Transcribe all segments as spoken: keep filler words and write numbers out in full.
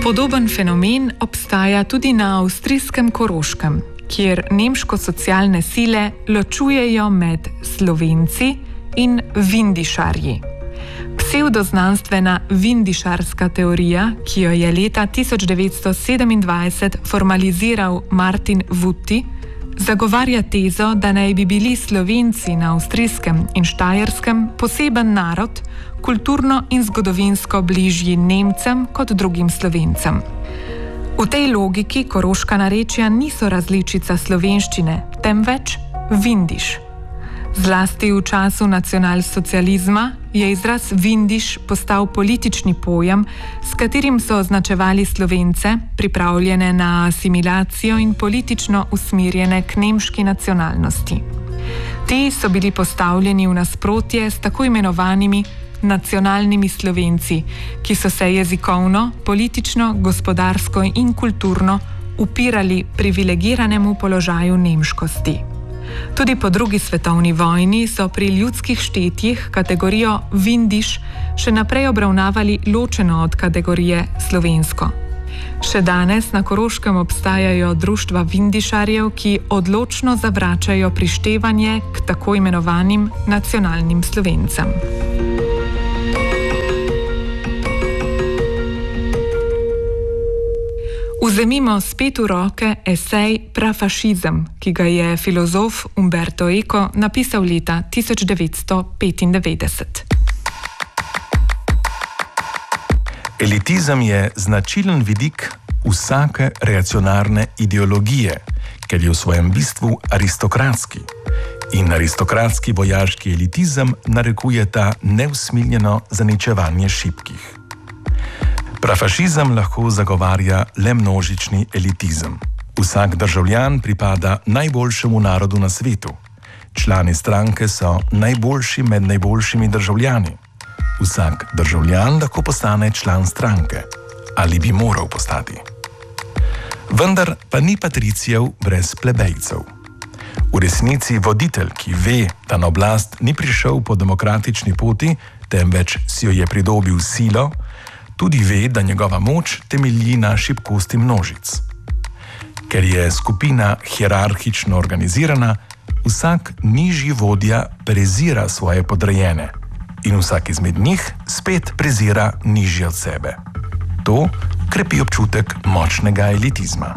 Podoben fenomen obstaja tudi na avstrijskem Koroškem, kjer nemško socialne sile ločujejo med Slovenci in Vindišarji. Psevdoznanstvena vindišarska teorija, ki jo je leta tisoč devetsto sedemindvajset formaliziral Martin Vutti, zagovarja tezo, da naj bi bili Slovenci na avstrijskem in štajerskem poseben narod, kulturno in zgodovinsko bližji Nemcem kot drugim Slovencem. V tej logiki koroška narečja niso različica slovenščine, temveč vindiš. Zlasti v času nacionalsocializma je izraz vindiš postal politični pojem, s katerim so označevali Slovence, pripravljene na asimilacijo in politično usmerjene k nemški nacionalnosti. Ti so bili postavljeni v nasprotje s tako imenovanimi nacionalnimi Slovenci, ki so se jezikovno, politično, gospodarsko in kulturno upirali privilegiranemu položaju nemškosti. Tudi po drugi svetovni vojni so pri ljudskih štetjih kategorijo vindiš še naprej obravnavali ločeno od kategorije slovensko. Še danes na Koroškem obstajajo društva vindišarjev, ki odločno zavračajo prištevanje k tako imenovanim nacionalnim Slovencem. Vzemimo spet v roke esej Prafašizem, ki ga je filozof Umberto Eco napisal leta tisoč devetsto petindevetdeset. Elitizem je značilen vidik vsake reakcionarne ideologije, ker je v svojem bistvu aristokratski. In aristokratski vojaški elitizem narekujeta neusmiljeno zaničevanje šibkih. Prafašizem lahko zagovarja le množični elitizem. Vsak državljan pripada najboljšemu narodu na svetu. Člani stranke so najboljši med najboljšimi državljani. Vsak državljan lahko postane član stranke. Ali bi moral postati. Vendar pa ni patricijev brez plebejcev. V resnici voditelj, ki ve, da na oblast ni prišel po demokratični poti, temveč si jo je pridobil silo, tudi ve, da njegova moč temelji na šibkosti množic. Ker je skupina hierarhično organizirana, vsak nižji vodja prezira svoje podrejene in vsak izmed njih spet prezira nižji od sebe. To krepi občutek močnega elitizma.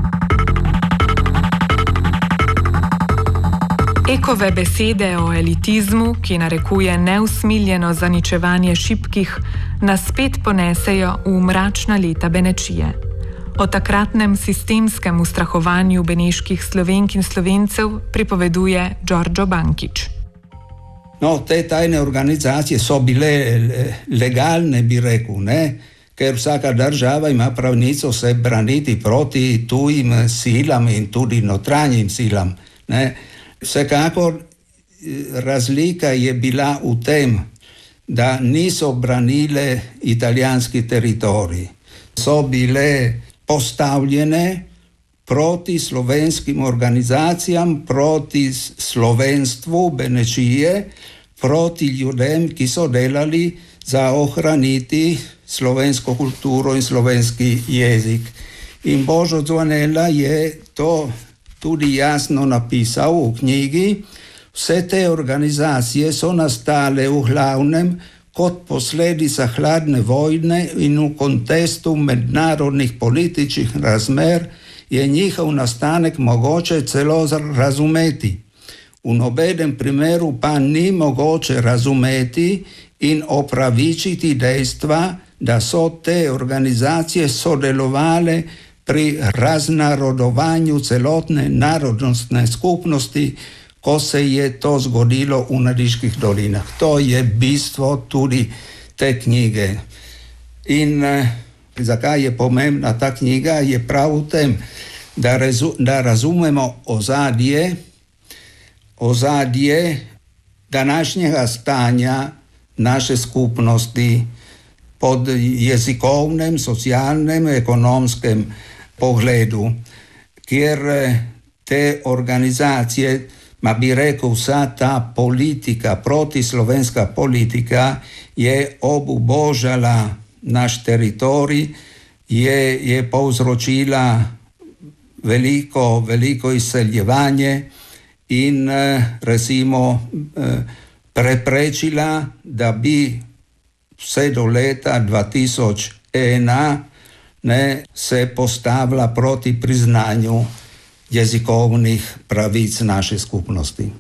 Ekove besede o elitizmu, ki narekuje neusmiljeno zaničevanje šibkih, nas spet ponesejo v mračna leta Benečije. O takratnem sistemskem ustrahovanju beneških Slovenk in Slovencev pripoveduje Đorđo Bankić. No, te tajne organizacije so bile legalne, bi rekel, ne? Ker vsaka država ima pravico se braniti proti tujim silam in tudi notranjim silam, ne? Vsekakor razlika je bila v tem, da niso branile italijanski teritorij. So bile postavljene proti slovenskim organizacijam, proti slovenstvu Benečije, proti ljudem, ki so delali za ohraniti slovensko kulturo in slovenski jezik. In Božo Zvonela je to tudi jasno napisal v knjigi. Vse te organizacije so nastale v glavnem kot posledica hladne vojne in v kontekstu mednarodnih političnih razmer je njihov nastanek mogoče celo razumeti. V nobenem primeru pa ni mogoče razumeti in opravičiti dejstva, da so te organizacije sodelovale pri raznarodovanju celotne narodnostne skupnosti, ko se je to zgodilo v Nadiških dolinah. To je bistvo tudi te knjige. In eh, zakaj je pomembna ta knjiga, je prav v tem, da, rezu, da razumemo ozadje, ozadje današnjega stanja naše skupnosti pod jezikovnem, socialnem, ekonomskem pogledu, kjer te organizacije, ma bi rekel, vsa ta politika, protislovenska politika je obubožala naš teritorij, je, je povzročila veliko, veliko izseljevanje in recimo preprečila, da bi vse do leta dva tisoč ena ne, se postavila proti priznanju jezikovnih pravic naše skupnosti.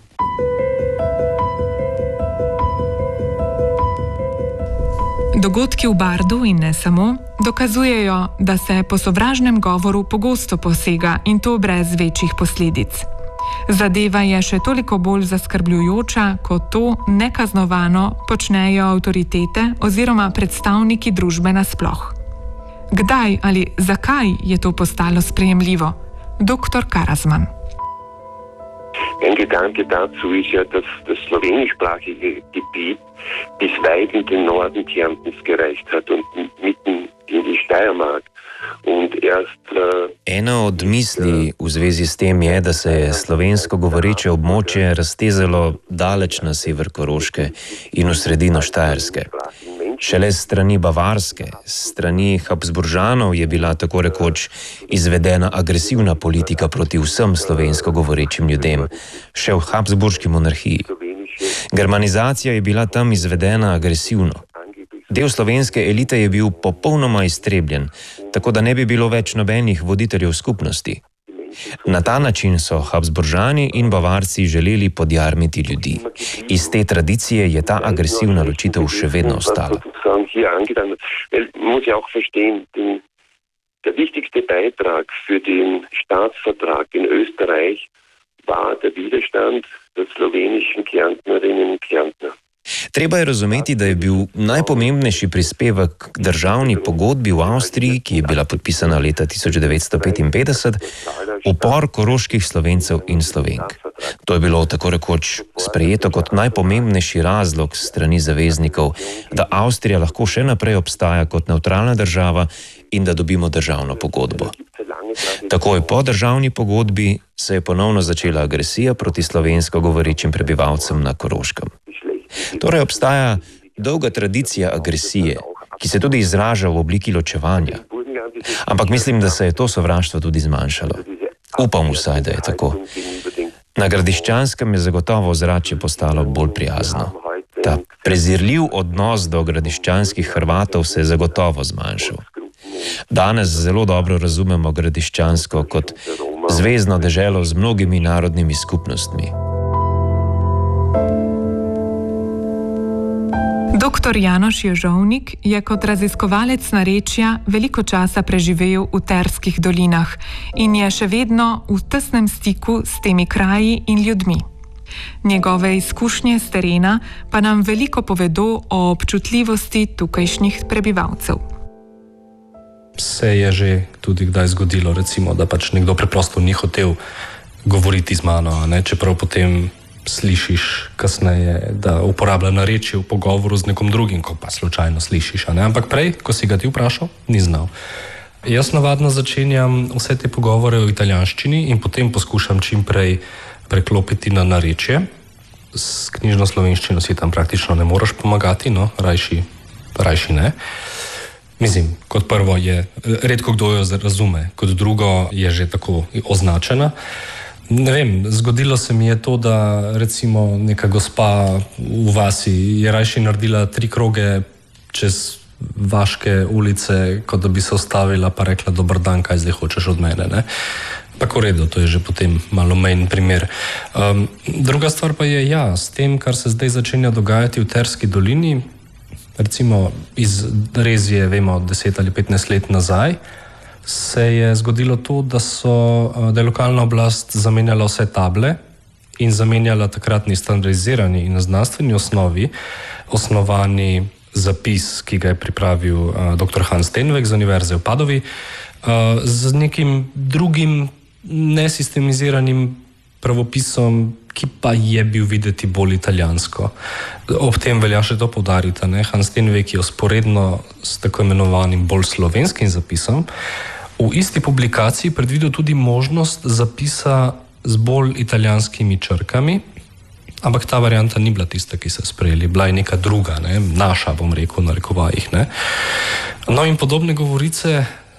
Dogodki v Bardu in ne samo dokazujejo, da se po sovražnem govoru pogosto posega in to brez večjih posledic. Zadeva je še toliko bolj zaskrbljujoča, ko to nekaznovano počnejo avtoritete oziroma predstavniki družbe nasploh. Kdaj ali zakaj je to postalo sprejemljivo? Doktor Karazman. Ein Gedanke dazu ist ja, dass das slowenischsprachige Gebiet bis weit in den Norden Kärntens gereicht hat und mitten in die Steiermark. Und erst, uh, Ena od misli v zvezi s tem je, da se je slovensko govoreče območje raztezalo daleč na sever Koroške in v sredino Štajerske. Šele s strani Bavarske, s strani Habsburžanov je bila tako rekoč izvedena agresivna politika proti vsem slovensko govorečim ljudem, še v Habsburški monarhiji. Germanizacija je bila tam izvedena agresivno. Del slovenske elite je bil popolnoma iztrebljen, tako da ne bi bilo več nobenih voditeljev skupnosti. Na ta način so Habsburžani in Bavarci želeli podjarmiti ljudi. Iz te tradicije je ta agresivna ločitev še vedno ostala. Der wichtigste Beitrag für den Staatsvertrag in Österreich war der Widerstand der slowenischen Kärntnerinnen und Kärntner. Treba je razumeti, da je bil najpomembnejši prispevek k državni pogodbi v Avstriji, ki je bila podpisana leta tisoč devetsto petinpetdeset, upor koroških Slovencev in Slovenk. To je bilo tako rekoč sprejeto kot najpomembnejši razlog s strani zaveznikov, da Avstrija lahko še naprej obstaja kot nevtralna država in da dobimo državno pogodbo. Takoj po državni pogodbi se je ponovno začela agresija proti slovensko govorečim prebivalcem na Koroškem. Torej obstaja dolga tradicija agresije, ki se tudi izraža v obliki ločevanja. Ampak mislim, da se je to sovraštvo tudi zmanjšalo. Upam vsaj, da je tako. Na Gradiščanskem je zagotovo ozračje postalo bolj prijazno. Ta prezirljiv odnos do gradiščanskih Hrvatov se je zagotovo zmanjšal. Danes zelo dobro razumemo Gradiščansko kot zvezno deželo z mnogimi narodnimi skupnostmi. Doktor Janoš Ježovnik je kot raziskovalec narečja veliko časa preživel v Terskih dolinah in je še vedno v tesnem stiku s temi kraji in ljudmi. Njegove izkušnje s terena pa nam veliko povedo o občutljivosti tukajšnjih prebivalcev. Se je že tudi kdaj zgodilo, recimo, da pač nekdo preprosto ni hotel govoriti z mano, ne? Čeprav potem slišiš kasneje, da uporablja narečje v pogovoru z nekom drugim, ko pa slučajno slišiš, ne? Ampak prej, ko si ga ti vprašal, ni znal. Jaz navadno začenjam vse te pogovore v italijanščini in potem poskušam čim prej preklopiti na narečje. S knjižno slovenščino si tam praktično ne moreš pomagati, no, rajši, rajši ne. Mislim, kot prvo je, redko kdo jo razume, kot drugo je že tako označena. Ne vem, zgodilo se mi je to, da recimo neka gospa v vasi je rajši naredila tri kroge čez vaške ulice, kot da bi se ustavila pa rekla: dober dan, kaj zdaj hočeš od mene, ne? Tako v redu, to je že potem malo menj primer. Um, druga stvar pa je, ja, s tem, kar se zdaj začenja dogajati v Terski dolini, recimo iz Rezije, vemo, deset ali petnajst let nazaj, se je zgodilo to, da, so, da je lokalna oblast zamenjala vse table in zamenjala takratni standardizirani in na znanstveni osnovi osnovani zapis, ki ga je pripravil uh, doktor Hans Stenvek z Univerze v Padovi, uh, z nekim drugim nesistemiziranim pravopisom, ki pa je bil videti bolj italijansko. Ob tem velja še to poudariti, ne? Hans Stenvek je usporedno s tako imenovanim bolj slovenskim zapisom v isti publikaciji predvidel tudi možnost zapisa z bolj italijanskimi črkami, ampak ta varianta ni bila tista, ki so sprejeli, bila je neka druga, ne? Naša, bom rekel, na rekovajih. Ne? No in podobne govorice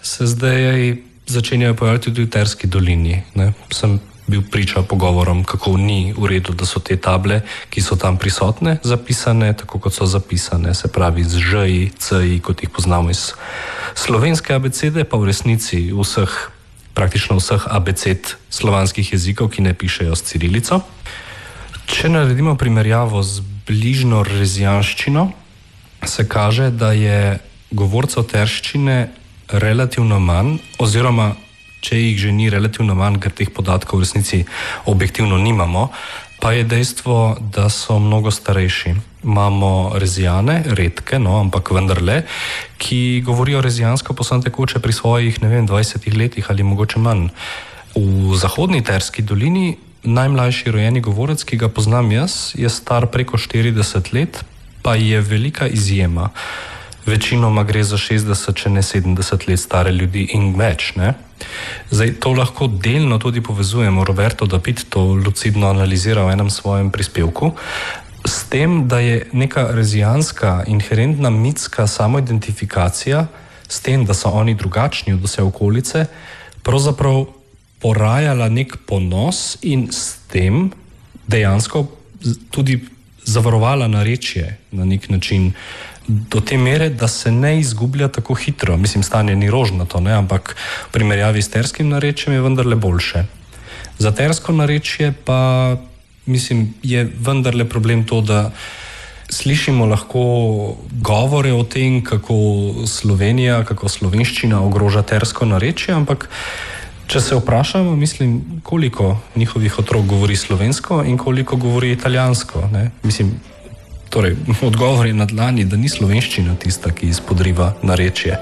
se zdaj začenjajo pojavljati tudi v Terski dolini. Ne? Sem bil priča pogovorom, kako ni v redu, da so te table, ki so tam prisotne, zapisane tako, kot so zapisane, se pravi z ž-ji, c-ji, kot jih poznamo iz slovenske abecede, pa v resnici vseh, praktično vseh abeced slovanskih jezikov, ki ne pišejo s cirilico. Če naredimo primerjavo z bližnjo rezijanščino, se kaže, da je govorcev terščine relativno manj, oziroma če jih že ni relativno manj, ker teh podatkov v resnici objektivno nimamo, pa je dejstvo, da so mnogo starejši. Imamo rezijane, redke, no, ampak vendarle, ki govorijo rezijansko posebno tekoče pri svojih, ne vem, dvajsetih letih ali mogoče manj. V zahodni Terski dolini najmlajši rojeni govorec, ki ga poznam jaz, je star preko štirideset let, pa je velika izjema. Večinoma gre za šestdeset, če ne sedemdeset let stare ljudi in več, ne? Zdaj, to lahko delno tudi povezujemo, Roberto Dapit to lucidno analizira v enem svojem prispevku, s tem, da je neka rezijanska, inherentna mitska samoidentifikacija s tem, da so oni drugačni od vse okolice, pravzaprav porajala nek ponos in s tem dejansko tudi zavarovala narečje na nek način do te mere, da se ne izgublja tako hitro. Mislim, stanje ni rožnato, ne? Ampak v primerjavi s terskim narečjem je vendarle boljše. Za tersko narečje pa, mislim, je vendarle problem to, da slišimo lahko govore o tem, kako Slovenija, kako slovenščina ogroža tersko narečje, ampak če se vprašamo, mislim, koliko njihovih otrok govori slovensko in koliko govori italijansko, ne? Mislim, torej, odgovor je na dlani, da ni slovenščina tista, ki izpodriva narečje.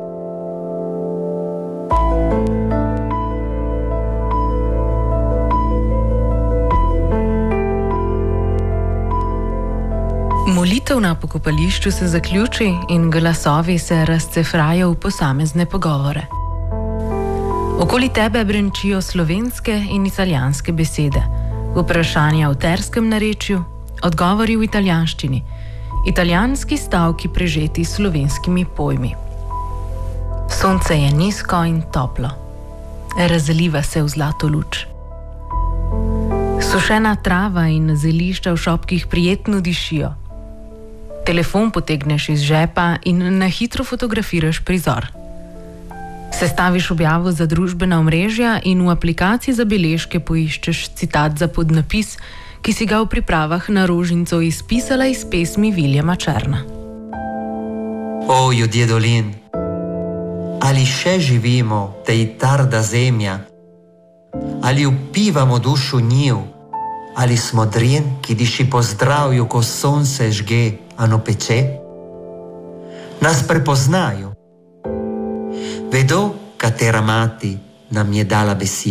Molitev na pokopališču se zaključi in glasovi se razcefrajo v posamezne pogovore. Okoli tebe brenčijo slovenske in italijanske besede, vprašanja v terskem narečju, odgovori v italijanščini, italijanski stavki prežeti s slovenskimi pojmi. Sonce je nizko in toplo, razliva se v zlato luč. Sušena trava in zelišča v šopkih prijetno dišijo. Telefon potegneš iz žepa in na hitro fotografiraš prizor. Sestaviš objavo za družbena omrežja in v aplikaciji za beležke poiščeš citat za podnapis, ki si ga v pripravah na rožnico izpisala iz pesmi Viljama Černa. O, ljudje dolin, ali še živimo tej tarda zemlja, ali upivamo dušu njiv, ali smo dren, ki diši po zdravju, ko sonce žge, ano peče? Nas prepoznajo, vedo, katera mati nam je dala beseda.